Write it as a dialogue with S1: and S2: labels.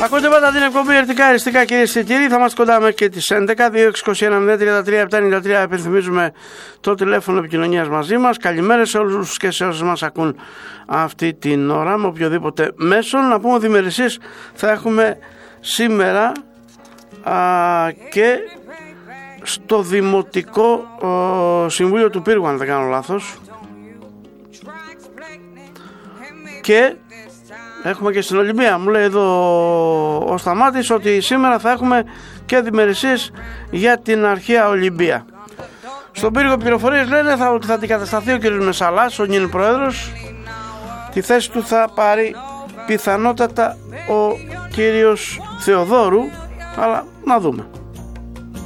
S1: Ακούτε πάντα την εκπομπή Ερτικά Αριστικά, κυρίες και κύριοι. Θα είμαστε κοντά μέχρι και τις 11. 2-6-21-0-33-793. Επιθυμίζουμε το τηλέφωνο επικοινωνίας μαζί μας. Καλημέρα σε όλους και σε όσους μας ακούν αυτή την ώρα με οποιοδήποτε μέσο. Να πούμε ότι ημερησίες θα έχουμε σήμερα και στο Δημοτικό Συμβούλιο του Πύργου, αν δεν κάνω λάθος. Και έχουμε και στην Ολυμπία. Μου λέει εδώ ο Σταμάτης ότι σήμερα θα έχουμε και διμερισσίες για την αρχαία Ολυμπία. Στον Πύργο πληροφορίες λένε ότι θα αντικατασταθεί ο κ. Μεσαλάς, ο νυν πρόεδρος. Τη θέση του θα πάρει πιθανότατα ο κύριος Θεοδόρου, αλλά να δούμε.